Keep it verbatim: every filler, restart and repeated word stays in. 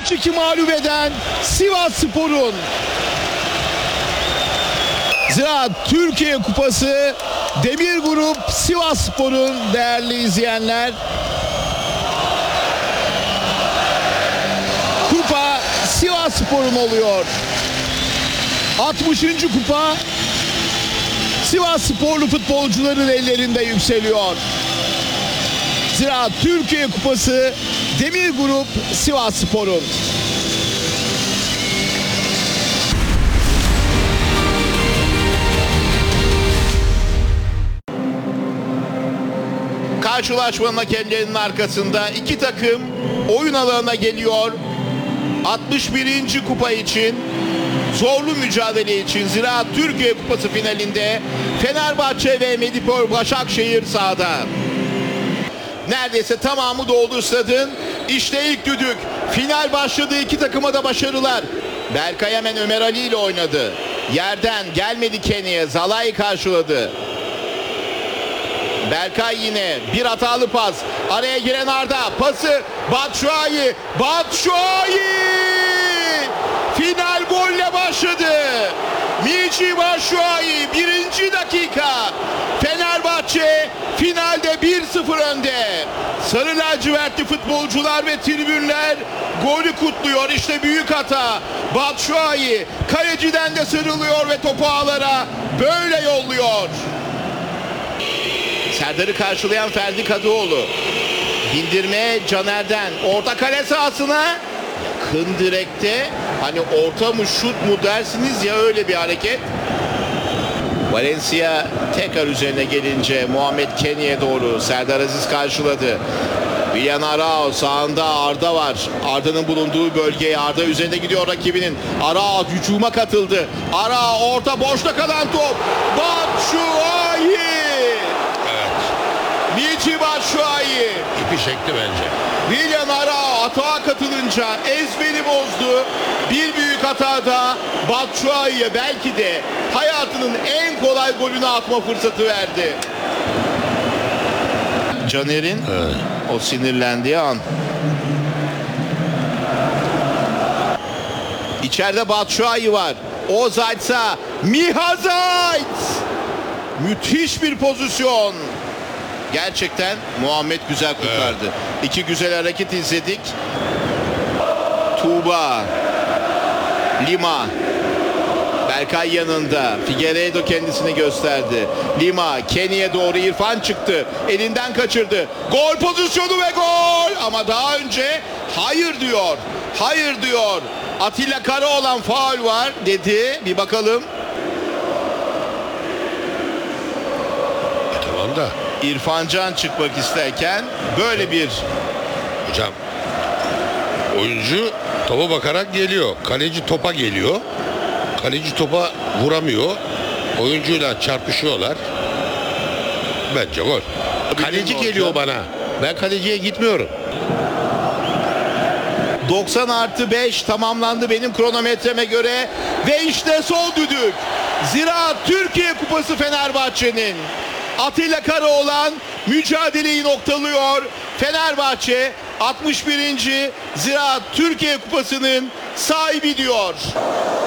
üç iki mağlup eden Sivasspor'un Ziraat Türkiye Kupası Demir Grup Sivasspor'un değerli izleyenler. Kupa Sivasspor'un oluyor. altmışıncı kupa Sivassporlu futbolcuların ellerinde yükseliyor. Ziraat Türkiye Kupası Demir Grup Sivasspor'un. Karşılaşmanın hakemlerinin arkasında iki takım oyun alanına geliyor. altmış birinci kupa için, zorlu mücadele için Ziraat Türkiye Kupası finalinde Fenerbahçe ve Medipol Başakşehir sahada. Neredeyse tamamı doldu stadın. İşte ilk düdük. Final başladı, iki takıma da başarılar. Berkay hemen Ömer Ali ile oynadı. Yerden gelmedi Kenny'e. Zalai karşıladı. Berkay yine bir hatalı pas. Araya giren Arda. Pası Batshuayi. Batshuayi! Final golle başladı. Michy Batshuayi birinci dakika. Fenerbahçe finalde bir sıfır önde. Sarı lacivertli futbolcular ve tribünler golü kutluyor. İşte büyük hata. Batshuayi kaleciden de sarılıyor ve topu ağlara böyle yolluyor. Serdar'ı karşılayan Ferdi Kadıoğlu. Bindirme Caner'den. Orta kale sahasına. Yakın direkte. Hani orta mı şut mu dersiniz ya, öyle bir hareket. Valencia tekrar üzerine gelince Muhammed Kenny'e doğru. Serdar Aziz karşıladı. Willian Arao sağında Arda var. Arda'nın bulunduğu bölgeye Arda üzerinde gidiyor rakibinin. Arao hücuma katıldı. Arao orta boşta kalan top. Batshuayi. Michy Batshuayi. İpi çekti bence. Willian Arao atağa katılınca ezberi bozdu. Bir büyük hatada Batshuayi'ye belki de hayatının en kolay golünü atma fırsatı verdi. Caner'in evet. O sinirlendiği an. İçeride Batshuayi var. Ozaytsa Mihazayt. Müthiş bir pozisyon. Gerçekten Muhammed güzel kurtardı. Evet. İki güzel hareket izledik. Tuğba, Lima, Berkay yanında. Figueiredo kendisini gösterdi. Lima, Kenny'e doğru İrfan çıktı. Elinden kaçırdı. Gol pozisyonu ve gol. Ama daha önce hayır diyor. Hayır diyor. Atilla Karaoğlan faul var dedi. Bir bakalım. E tamam da. İrfan Can çıkmak isterken böyle bir... Hocam oyuncu topa bakarak geliyor. Kaleci topa geliyor. Kaleci topa vuramıyor. Oyuncuyla çarpışıyorlar. Bence gol. Kaleci geliyor bana. Ben kaleciye gitmiyorum. doksan artı beş tamamlandı benim kronometreme göre. Ve işte son düdük. Ziraat Türkiye Kupası Fenerbahçe'nin. Atilla Karaoğlan mücadeleyi noktalıyor. Fenerbahçe altmış birinci Ziraat Türkiye Kupası'nın sahibi diyor.